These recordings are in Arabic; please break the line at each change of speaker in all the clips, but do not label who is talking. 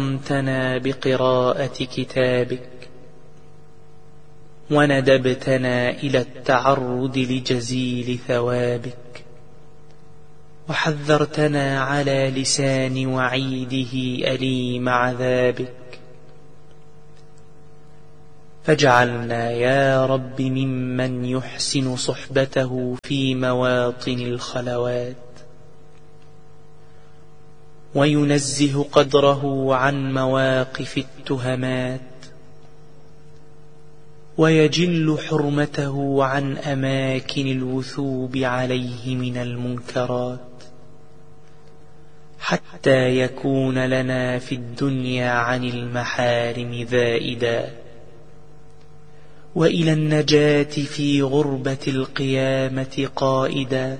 أكرمتنا بقراءة كتابك، وندبتنا إلى التعرض لجزيل ثوابك، وحذرتنا على لسان وعيده أليم عذابك. فاجعلنا يا رب ممن يحسن صحبته في مواطن الخلوات، وينزه قدره عن مواقف التهمات، ويجل حرمته عن أماكن الوثوب عليه من المنكرات، حتى يكون لنا في الدنيا عن المحارم ذائدا، وإلى النجاة في غربة القيامة قائدا،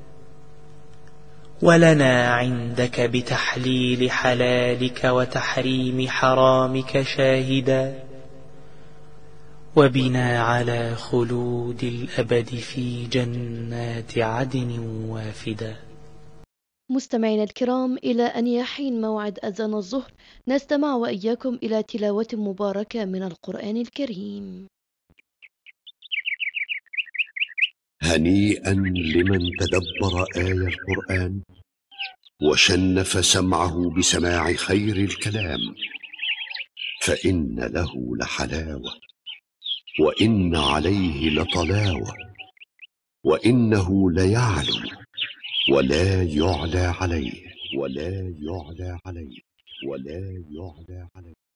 ولنا عندك بتحليل حلالك وتحريم حرامك شاهدا، وبنا على خلود الأبد في جنات عدن وافدا.
مستمعينا الكرام، إلى أن يحين موعد أذان الظهر نستمع وإياكم إلى تلاوة مباركة من القرآن الكريم.
هنيئا لمن تدبر آية القرآن وشنف سمعه بسماع خير الكلام، فإن له لحلاوة، وإن عليه لطلاوة، وإنه ليعلو ولا يعلى عليه، ولا يعلى عليه، ولا يعلى عليه.